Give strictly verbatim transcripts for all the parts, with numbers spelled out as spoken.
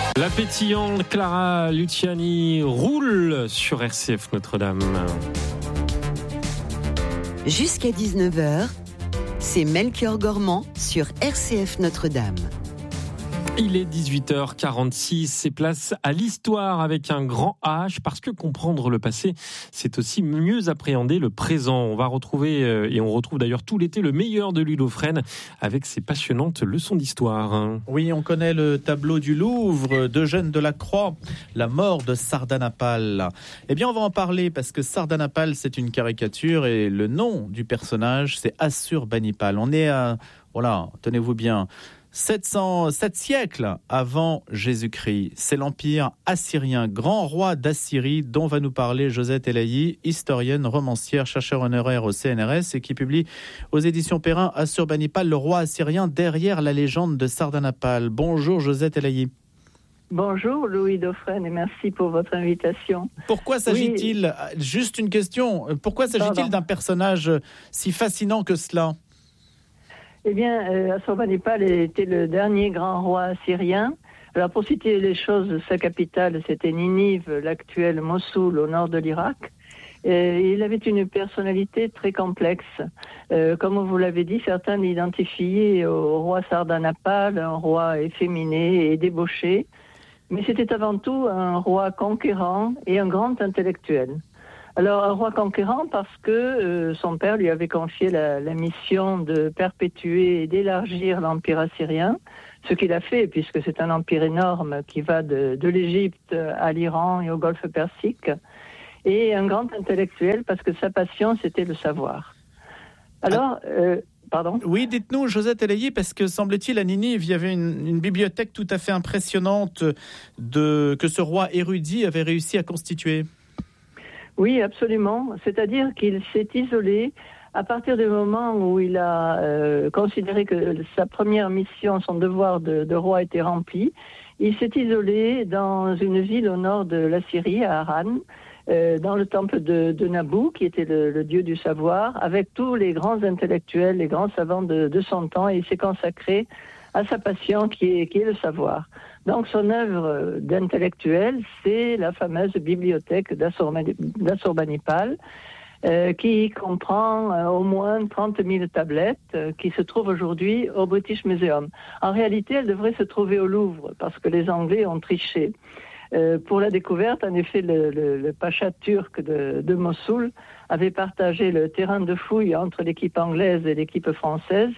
La pétillante Clara Luciani roule sur R C F Notre-Dame. Jusqu'à dix-neuf heures, c'est Melchior Gormand sur R C F Notre-Dame. Il est dix-huit heures quarante-six, c'est place à l'histoire avec un grand H, parce que comprendre le passé, c'est aussi mieux appréhender le présent. On va retrouver, et on retrouve d'ailleurs tout l'été, le meilleur de Ludo Fresne avec ses passionnantes leçons d'histoire. Oui, on connaît le tableau du Louvre d'Eugène Delacroix, la mort de Sardanapale. Eh bien, on va en parler parce que Sardanapale, c'est une caricature et le nom du personnage, c'est Assurbanipal. On est à, voilà, tenez-vous bien, sept cent sept siècles avant Jésus-Christ. C'est l'Empire assyrien, grand roi d'Assyrie, dont va nous parler Josette Elahi, historienne, romancière, chercheur honoraire au C N R S et qui publie aux éditions Perrin Assurbanipal, le roi assyrien derrière la légende de Sardanapale. Bonjour Josette Elahi. Bonjour Louis Dauphren et merci pour votre invitation. Pourquoi s'agit-il, oui. juste une question, pourquoi s'agit-il Pardon. d'un personnage si fascinant que cela ? Eh bien, euh, Assurbanipal était le dernier grand roi assyrien. Alors, pour citer les choses, sa capitale, c'était Ninive, l'actuel Mossoul, au nord de l'Irak. Et il avait une personnalité très complexe. Euh, comme vous l'avez dit, certains l'identifiaient au roi Sardanapale, un roi efféminé et débauché. Mais c'était avant tout un roi conquérant et un grand intellectuel. Alors, un roi conquérant parce que euh, son père lui avait confié la, la mission de perpétuer et d'élargir l'empire assyrien, ce qu'il a fait puisque c'est un empire énorme qui va de, de l'Égypte à l'Iran et au Golfe Persique, et un grand intellectuel parce que sa passion c'était le savoir. Alors, euh, pardon ? Oui, dites-nous, Josette Elahi, parce que semble-t-il à Ninive, il y avait une, une bibliothèque tout à fait impressionnante de, que ce roi érudit avait réussi à constituer. Oui, absolument. C'est-à-dire qu'il s'est isolé à partir du moment où il a euh, considéré que sa première mission, son devoir de, de roi était rempli. Il s'est isolé dans une ville au nord de la Syrie, à Haran, euh, dans le temple de, de Nabou, qui était le, le dieu du savoir, avec tous les grands intellectuels, les grands savants de, de son temps, et il s'est consacré à sa passion qui est, qui est le savoir. Donc son œuvre d'intellectuel, c'est la fameuse bibliothèque d'Assurbanipal, euh, qui comprend euh, au moins trente mille tablettes euh, qui se trouvent aujourd'hui au British Museum. En réalité, elle devrait se trouver au Louvre, parce que les Anglais ont triché. Euh, pour la découverte, en effet, le, le, le pacha turc de, de Mossoul avait partagé le terrain de fouille entre l'équipe anglaise et l'équipe française.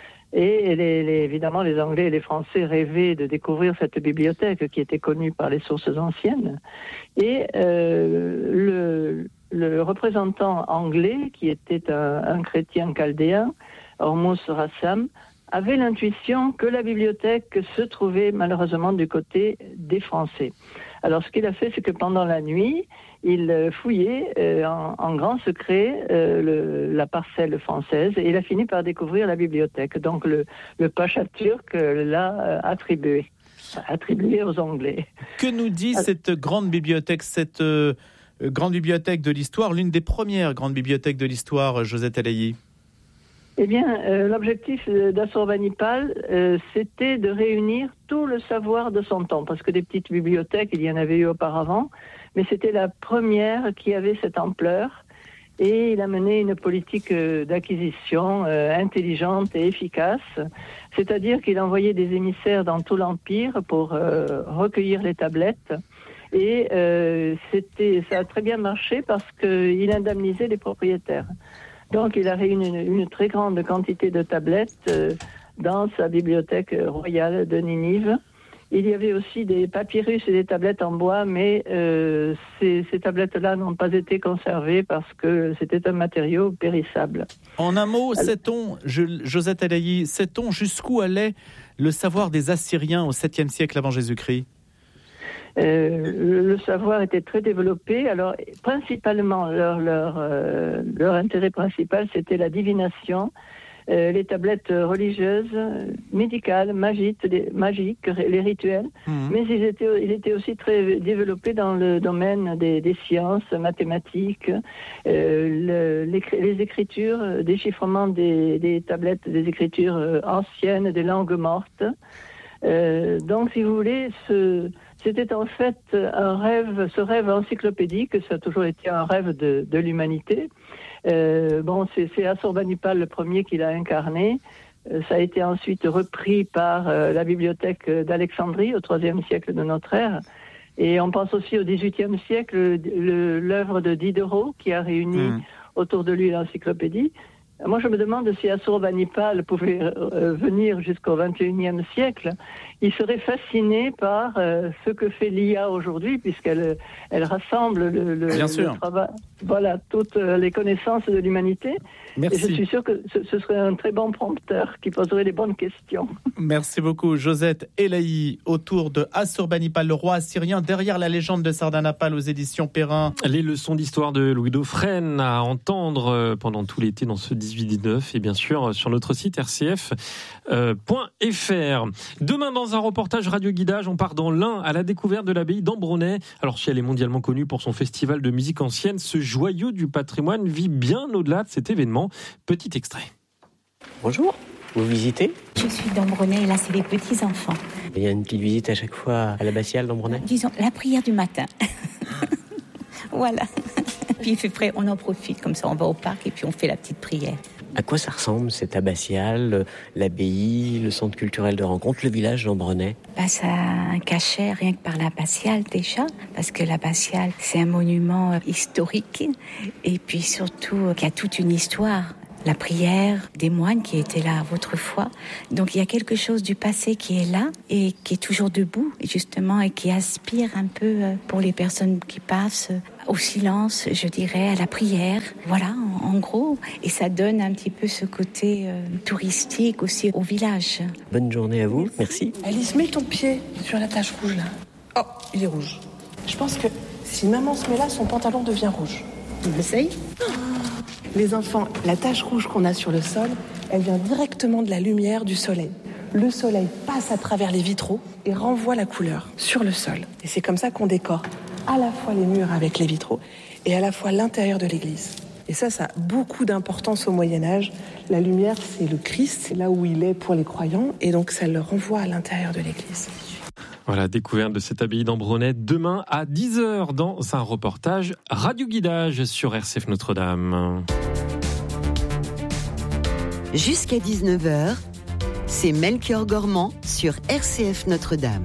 Et les, les, évidemment, les Anglais et les Français rêvaient de découvrir cette bibliothèque qui était connue par les sources anciennes. Et euh, le, le représentant anglais, qui était un, un chrétien chaldéen, Hormuz Rassam, avait l'intuition que la bibliothèque se trouvait malheureusement du côté des Français. Alors ce qu'il a fait, c'est que pendant la nuit, il fouillait euh, en, en grand secret euh, le, la parcelle française et il a fini par découvrir la bibliothèque. Donc le, le pacha turc euh, l'a euh, attribué, attribué aux Anglais. Que nous dit Alors, cette grande bibliothèque, cette euh, grande bibliothèque de l'histoire, l'une des premières grandes bibliothèques de l'histoire, Josette Elahi ? Eh bien, euh, l'objectif d'Assurbanipal, euh, c'était de réunir tout le savoir de son temps, parce que des petites bibliothèques, il y en avait eu auparavant, mais c'était la première qui avait cette ampleur, et il a mené une politique euh, d'acquisition euh, intelligente et efficace, c'est-à-dire qu'il envoyait des émissaires dans tout l'Empire pour euh, recueillir les tablettes, et euh, c'était, ça a très bien marché parce qu'il indemnisait les propriétaires. Donc, il a réuni une, une très grande quantité de tablettes euh, dans sa bibliothèque royale de Ninive. Il y avait aussi des papyrus et des tablettes en bois, mais euh, ces, ces tablettes-là n'ont pas été conservées parce que c'était un matériau périssable. En un mot, sait-on, Josette Elahi, sait-on jusqu'où allait le savoir des Assyriens au septième siècle avant Jésus-Christ ? Euh, le, le savoir était très développé. Alors, principalement, leur, leur, euh, leur intérêt principal, c'était la divination, euh, les tablettes religieuses, médicales, magiques, les, magiques, les rituels. Mmh. Mais ils étaient, ils étaient aussi très développés dans le domaine des, des sciences, mathématiques, euh, le, les, les écritures, déchiffrement des, des tablettes, des écritures anciennes, des langues mortes. Euh, donc, si vous voulez, ce, c'était en fait un rêve, ce rêve encyclopédique, ça a toujours été un rêve de, de l'humanité. Euh, bon, c'est, c'est Assurbanipal le premier qui l'a incarné. Euh, ça a été ensuite repris par euh, la bibliothèque d'Alexandrie au troisième siècle de notre ère. Et on pense aussi au dix-huitième siècle, le, l'œuvre de Diderot qui a réuni mmh. autour de lui l'encyclopédie. Moi, je me demande si Assurbanipal pouvait euh, venir jusqu'au vingt et unième siècle. Il serait fasciné par euh, ce que fait l'I A aujourd'hui, puisqu'elle elle rassemble le, le, Bien le sûr. travail, voilà, toutes les connaissances de l'humanité. Merci. Et je suis sûr que ce, ce serait un très bon prompteur qui poserait les bonnes questions. Merci beaucoup, Josette Elahi, autour de Assurbanipal, le roi assyrien, derrière la légende de Sardanapale aux éditions Perrin. Les leçons d'histoire de Louis Dauphren à entendre pendant tout l'été dans ce dix-huit dix-neuf et bien sûr sur notre site r c f point f r. Demain, dans un reportage Radio Guidage, on part dans l'Ain à la découverte de l'abbaye d'Ambronay. Alors, si elle est mondialement connue pour son festival de musique ancienne, ce joyau du patrimoine vit bien au-delà de cet événement. Petit extrait. Bonjour, vous visitez ? Je suis d'Ambronay et là, c'est les petits-enfants. Il y a une petite visite à chaque fois à l'abbatiale d'Ambronay ? Disons, la prière du matin. Voilà. Puis il fait frais, on en profite, comme ça on va au parc et puis on fait la petite prière. À quoi ça ressemble, cette abbatiale, l'abbaye, le centre culturel de rencontre, le village d'Ambronay ? Bah, ça a un cachet rien que par l'abbatiale déjà, parce que l'abbatiale, c'est un monument historique et puis surtout qui a toute une histoire. La prière des moines qui étaient là autrefois. Donc il y a quelque chose du passé qui est là et qui est toujours debout, justement, et qui aspire un peu pour les personnes qui passent au silence, je dirais, à la prière. Voilà, en, en gros. Et ça donne un petit peu ce côté euh, touristique aussi au village. Bonne journée à vous, merci. Alice, mets ton pied sur la tache rouge là. Oh, il est rouge. Je pense que si maman se met là, son pantalon devient rouge. On essaye ? Les enfants, la tache rouge qu'on a sur le sol, elle vient directement de la lumière du soleil. Le soleil passe à travers les vitraux et renvoie la couleur sur le sol. Et c'est comme ça qu'on décore à la fois les murs avec les vitraux et à la fois l'intérieur de l'église. Et ça, ça a beaucoup d'importance au Moyen-Âge. La lumière, c'est le Christ, c'est là où il est pour les croyants, et donc ça le renvoie à l'intérieur de l'église. Voilà, découverte de cette abbaye d'Ambronay demain à dix heures dans un reportage Radio Guidage sur R C F Notre-Dame. Jusqu'à dix-neuf heures, c'est Melchior Gormand sur R C F Notre-Dame.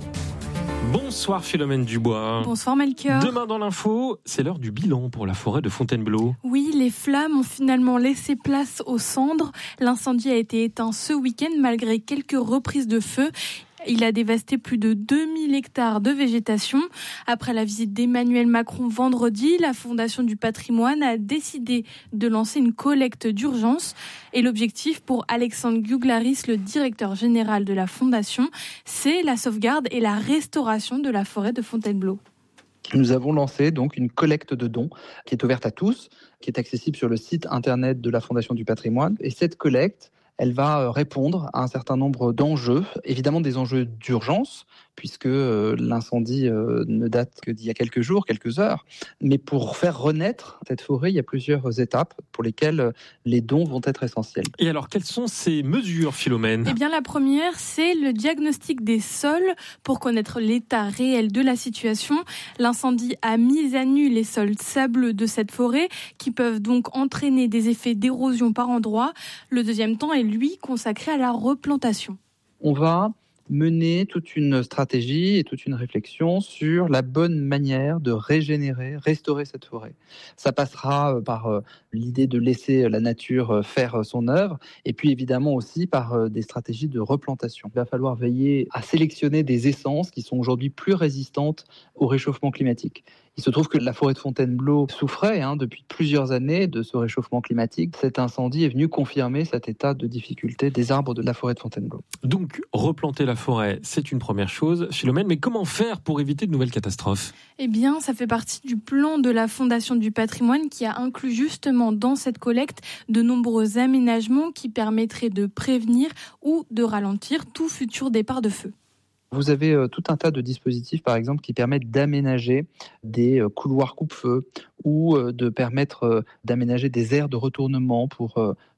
Bonsoir Philomène Dubois. Bonsoir Melchior. Demain dans l'info, c'est l'heure du bilan pour la forêt de Fontainebleau. Oui, les flammes ont finalement laissé place aux cendres. L'incendie a été éteint ce week-end malgré quelques reprises de feu. Il a dévasté plus de deux mille hectares de végétation. Après la visite d'Emmanuel Macron vendredi, la Fondation du patrimoine a décidé de lancer une collecte d'urgence. Et l'objectif pour Alexandre Gouglaris, le directeur général de la Fondation, c'est la sauvegarde et la restauration de la forêt de Fontainebleau. Nous avons lancé donc une collecte de dons qui est ouverte à tous, qui est accessible sur le site internet de la Fondation du patrimoine. Et cette collecte, elle va répondre à un certain nombre d'enjeux, évidemment des enjeux d'urgence, puisque euh, l'incendie euh, ne date que d'il y a quelques jours, quelques heures. Mais pour faire renaître cette forêt, il y a plusieurs étapes pour lesquelles les dons vont être essentiels. Et alors, quelles sont ces mesures, Philomène ? Eh bien, la première, c'est le diagnostic des sols pour connaître l'état réel de la situation. L'incendie a mis à nu les sols sableux de cette forêt qui peuvent donc entraîner des effets d'érosion par endroits. Le deuxième temps est, lui, consacré à la replantation. On va mener toute une stratégie et toute une réflexion sur la bonne manière de régénérer, restaurer cette forêt. Ça passera par l'idée de laisser la nature faire son œuvre et puis évidemment aussi par des stratégies de replantation. Il va falloir veiller à sélectionner des essences qui sont aujourd'hui plus résistantes au réchauffement climatique. Il se trouve que la forêt de Fontainebleau souffrait hein, depuis plusieurs années de ce réchauffement climatique. Cet incendie est venu confirmer cet état de difficulté des arbres de la forêt de Fontainebleau. Donc, replanter la forêt, c'est une première chose, Philomène, mais comment faire pour éviter de nouvelles catastrophes ? Eh bien, ça fait partie du plan de la Fondation du patrimoine qui a inclus justement dans cette collecte de nombreux aménagements qui permettraient de prévenir ou de ralentir tout futur départ de feu. Vous avez euh, tout un tas de dispositifs, par exemple, qui permettent d'aménager des euh, couloirs coupe-feu ou euh, de permettre euh, d'aménager des aires de retournement pour euh,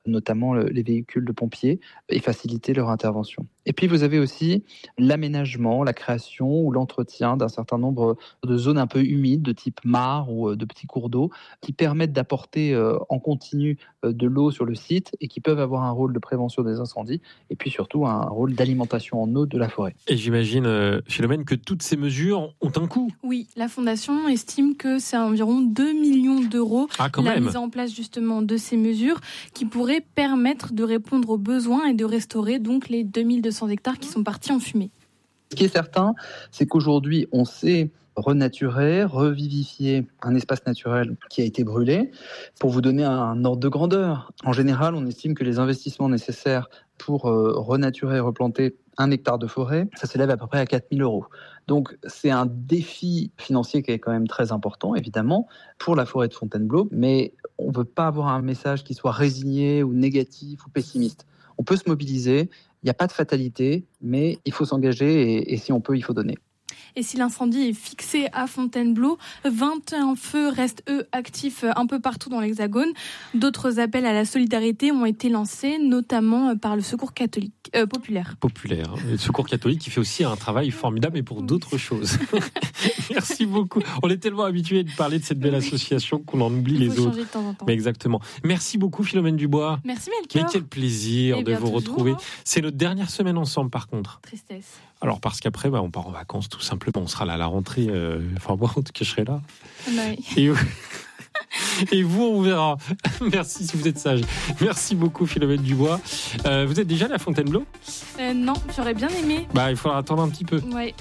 notamment les véhicules de pompiers, et faciliter leur intervention. Et puis vous avez aussi l'aménagement, la création ou l'entretien d'un certain nombre de zones un peu humides de type mares ou de petits cours d'eau qui permettent d'apporter en continu de l'eau sur le site et qui peuvent avoir un rôle de prévention des incendies et puis surtout un rôle d'alimentation en eau de la forêt. Et j'imagine, euh, Philomène, que toutes ces mesures ont un coût. Oui, la Fondation estime que c'est environ deux millions d'euros ah, quand la même. mise en place justement de ces mesures qui pourraient permettre de répondre aux besoins et de restaurer donc les deux mille deux cents hectares qui sont partis en fumée. Ce qui est certain, c'est qu'aujourd'hui, on sait renaturer, revivifier un espace naturel qui a été brûlé. Pour vous donner un ordre de grandeur, en général, on estime que les investissements nécessaires pour euh, renaturer et replanter un hectare de forêt, ça s'élève à peu près à quatre mille euros. Donc c'est un défi financier qui est quand même très important, évidemment, pour la forêt de Fontainebleau, mais on ne veut pas avoir un message qui soit résigné ou négatif ou pessimiste. On peut se mobiliser, il n'y a pas de fatalité, mais il faut s'engager et, et si on peut, il faut donner. Et si l'incendie est fixé à Fontainebleau, vingt et un feux restent, eux, actifs un peu partout dans l'Hexagone. D'autres appels à la solidarité ont été lancés, notamment par le Secours catholique, euh, populaire. Populaire. Le Secours catholique qui fait aussi un travail formidable, mais pour d'autres choses. Merci beaucoup. On est tellement habitués de parler de cette belle association qu'on en oublie Il les faut autres. changer de temps en temps. Mais exactement. Merci beaucoup, Philomène Dubois. Merci, Melchior. Mais quel plaisir Eh de bien, vous toujours, retrouver. hein. C'est notre dernière semaine ensemble, par contre. Tristesse. Alors, parce qu'après, bah, on part en vacances, tout simplement. On sera là à la rentrée. Euh... Enfin, moi, en tout cas, je serai là. Oui. Et... Et vous, on verra. Merci si vous êtes sage. Merci beaucoup, Philomène Dubois. Euh, vous êtes déjà allé à Fontainebleau ? euh, Non, j'aurais bien aimé. Bah, il faudra attendre un petit peu. Ouais.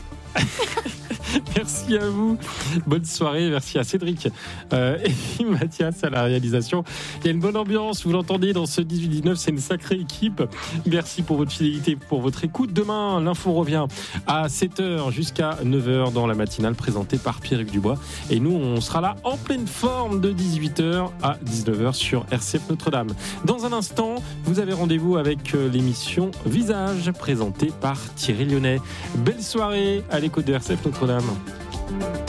Merci à vous. Bonne soirée. Merci à Cédric euh, et Mathias à la réalisation. Il y a une bonne ambiance. Vous l'entendez dans ce dix-huit dix-neuf. C'est une sacrée équipe. Merci pour votre fidélité, pour votre écoute. Demain, l'info revient à sept heures jusqu'à neuf heures dans la matinale présentée par Pierre-Hugues Dubois. Et nous, on sera là en pleine forme de dix-huit heures à dix-neuf heures sur R C F Notre-Dame. Dans un instant, vous avez rendez-vous avec l'émission Visage présentée par Thierry Lyonnais. Belle soirée à l'écoute de R C F Notre-Dame.